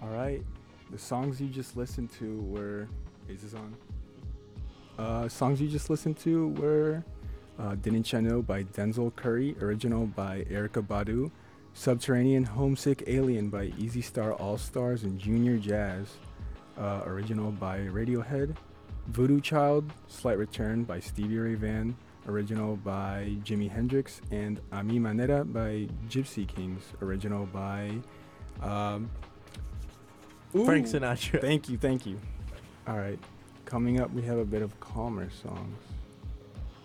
All right. The songs you just listened to were. Is this on? Songs you just listened to were Didn't Ya Know by Denzel Curry, original by Erica Badu, Subterranean Homesick Alien by Easy Star All Stars and Junior Jazz, original by Radiohead, Voodoo Child, Slight Return by Stevie Ray Vaughan, original by Jimi Hendrix, and A Mi Manera by Gypsy Kings, original by. Um, Frank ooh, Sinatra. thank you, thank you. All right, coming up, we have a bit of calmer songs.